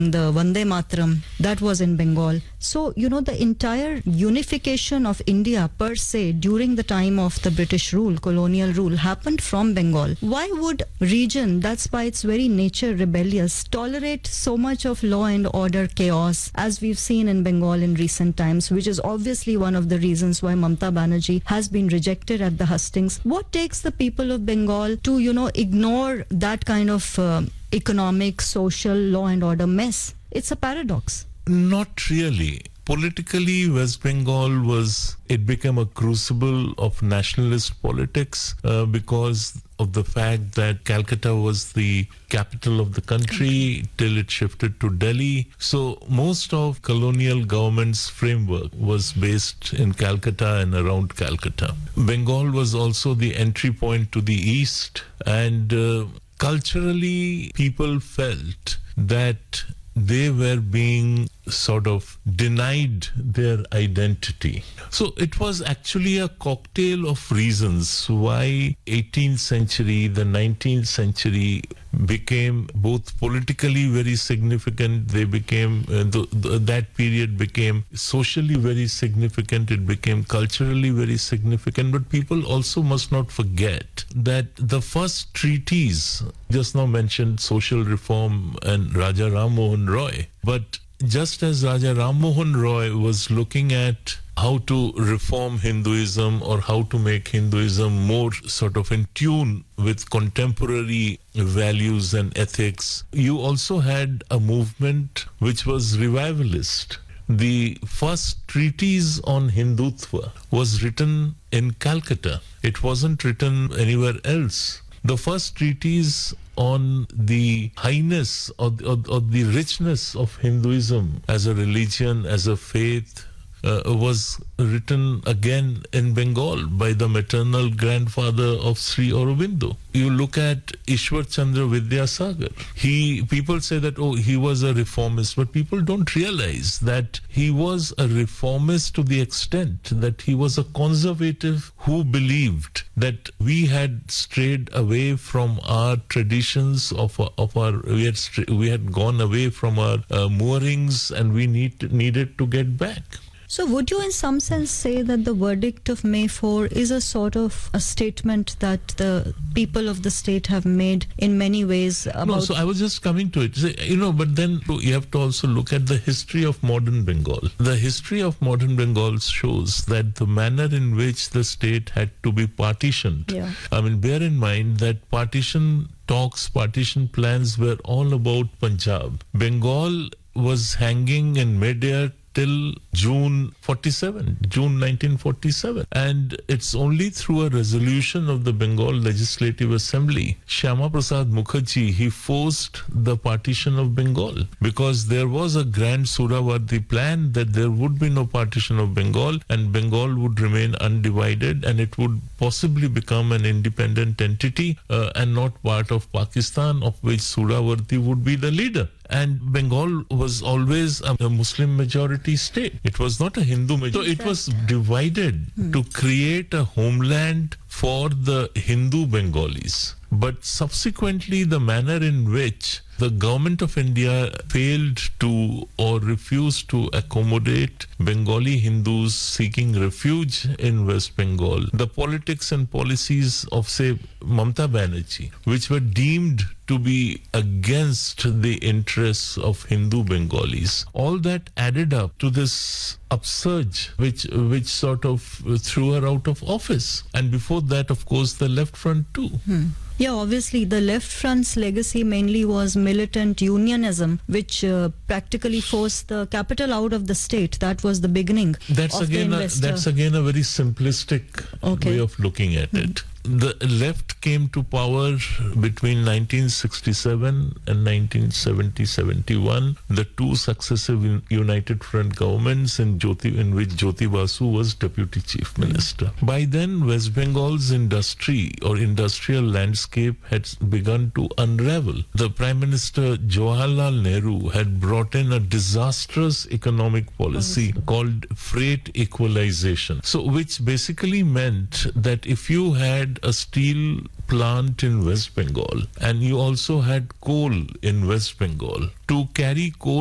the Vande Mataram, that was in Bengal. So, the entire unification of India per se during the time of the British rule, colonial rule, happened from Bengal. Why would region that's by its very nature rebellious tolerate so much of law and order chaos as we've seen in Bengal in recent times, which is obviously one of the reasons why Mamata Banerjee has been rejected at the hustings? What takes the people of Bengal to, ignore that kind of economic, social, law and order mess? It's a paradox. Not really. Politically, West Bengal it became a crucible of nationalist politics because of the fact that Calcutta was the capital of the country till it shifted to Delhi. So most of colonial government's framework was based in Calcutta and around Calcutta. Bengal was also the entry point to the east, and culturally people felt that they were being sort of denied their identity. So it was actually a cocktail of reasons why 18th century, the 19th century became both politically very significant. They became, that period became socially very significant. It became culturally very significant. But people also must not forget that the first treaties, just now mentioned social reform and Raja Ram Mohan Roy, but just as Raja Ram Mohan Roy was looking at how to reform Hinduism or how to make Hinduism more sort of in tune with contemporary values and ethics, you also had a movement which was revivalist. The first treatise on Hindutva was written in Calcutta. It wasn't written anywhere else. The first treatise on the highness or the richness of Hinduism as a religion, as a faith, was written again in Bengal by the maternal grandfather of Sri Aurobindo. You look at Ishwar Chandra Vidyasagar. People say that, he was a reformist, but people don't realize that he was a reformist to the extent that he was a conservative who believed that we had strayed away from our traditions we had gone away from our moorings, and we needed to get back. So would you in some sense say that the verdict of May 4 is a sort of a statement that the people of the state have made in many ways about... No, so I was just coming to it. But then you have to also look at the history of modern Bengal. The history of modern Bengal shows that the manner in which the state had to be partitioned. Yeah. I mean, bear in mind that partition plans were all about Punjab. Bengal was hanging in midair till June 1947. And it's only through a resolution of the Bengal Legislative Assembly, Shyama Prasad Mukherjee, he forced the partition of Bengal, because there was a grand Surawardi plan that there would be no partition of Bengal and Bengal would remain undivided and it would possibly become an independent entity and not part of Pakistan, of which Surawardi would be the leader. And Bengal was always a Muslim majority state. It was not a Hindu majority. So it was divided to create a homeland for the Hindu Bengalis. But subsequently, the manner in which the government of India failed to or refused to accommodate Bengali Hindus seeking refuge in West Bengal, the politics and policies of, say, Mamata Banerjee, which were deemed to be against the interests of Hindu Bengalis, all that added up to this upsurge which sort of threw her out of office. And before that, of course, the Left Front too. Yeah, obviously, the Left Front's legacy mainly was militant unionism, which practically forced the capital out of the state. That was the beginning. That's again a very simplistic way of looking at it. The left came to power between 1967 and 1970-71, the two successive United Front governments in which Jyoti Basu was Deputy Chief Minister. By then, West Bengal's industry or industrial landscape had begun to unravel. The Prime Minister Jawaharlal Nehru had brought in a disastrous economic policy called freight equalization. So, which basically meant that if you had had a steel plant in West Bengal and you also had coal in West Bengal. To carry coal